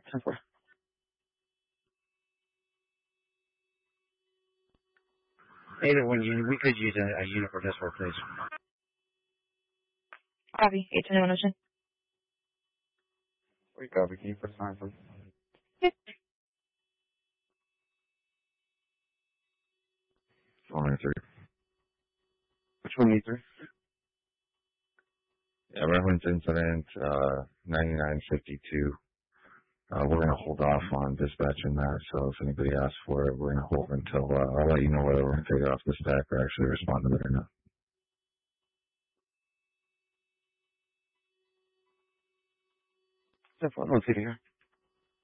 10-4. Either one, we could use a unit for this work, please. Copy. 821 Ocean. We copy. Can you put sign, please? Yep. 493. Which one, you three? Yeah, reference incident, 9952. We're going to hold off on dispatching that, so if anybody asks for it, we're going to hold until, I'll let you know whether we're going to take it off the stack or actually respond to it or not. Let's see here.